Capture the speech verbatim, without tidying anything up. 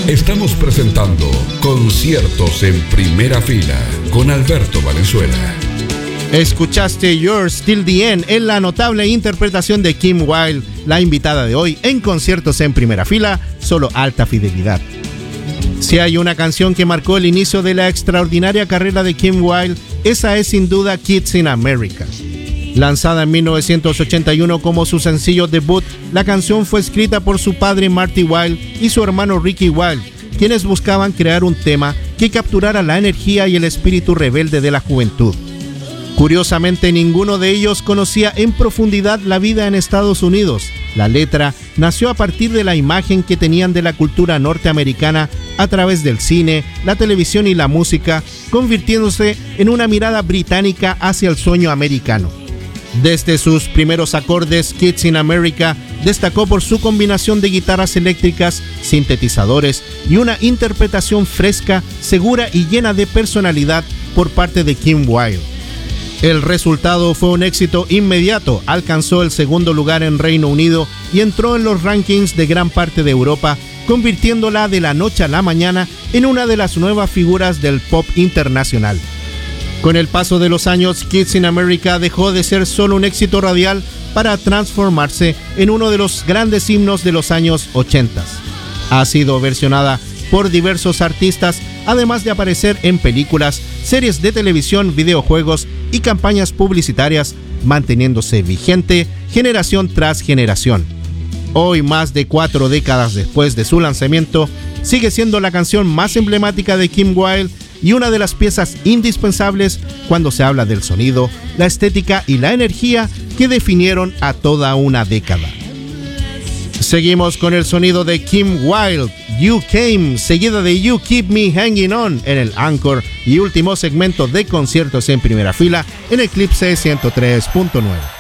Estamos presentando Conciertos en Primera Fila con Alberto Valenzuela. Escuchaste You're Still the End en la notable interpretación de Kim Wilde, la invitada de hoy en Conciertos en Primera Fila, solo alta fidelidad. Si hay una canción que marcó el inicio de la extraordinaria carrera de Kim Wilde, esa es sin duda Kids in America. Lanzada en mil novecientos ochenta y uno como su sencillo debut, la canción fue escrita por su padre Marty Wilde y su hermano Ricky Wilde, quienes buscaban crear un tema que capturara la energía y el espíritu rebelde de la juventud. Curiosamente, ninguno de ellos conocía en profundidad la vida en Estados Unidos. La letra nació a partir de la imagen que tenían de la cultura norteamericana a través del cine, la televisión y la música, convirtiéndose en una mirada británica hacia el sueño americano. Desde sus primeros acordes, Kids in America destacó por su combinación de guitarras eléctricas, sintetizadores y una interpretación fresca, segura y llena de personalidad por parte de Kim Wilde. El resultado fue un éxito inmediato, alcanzó el segundo lugar en Reino Unido y entró en los rankings de gran parte de Europa, convirtiéndola de la noche a la mañana en una de las nuevas figuras del pop internacional. Con el paso de los años, Kids in America dejó de ser solo un éxito radial para transformarse en uno de los grandes himnos de los años ochenta. Ha sido versionada por diversos artistas, además de aparecer en películas, series de televisión, videojuegos y campañas publicitarias, manteniéndose vigente generación tras generación. Hoy, más de cuatro décadas después de su lanzamiento, sigue siendo la canción más emblemática de Kim Wilde y una de las piezas indispensables cuando se habla del sonido, la estética y la energía que definieron a toda una década. Seguimos con el sonido de Kim Wilde, You Came, seguida de You Keep Me Hanging On en el Anchor y último segmento de Conciertos en Primera Fila en Eclipse ciento tres punto nueve.